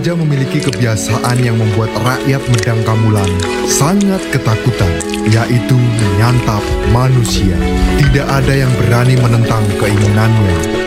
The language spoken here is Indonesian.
raja memiliki kebiasaan yang membuat rakyat Medang Kamulan sangat ketakutan, yaitu menyantap manusia. Tidak ada yang berani menentang keinginannya.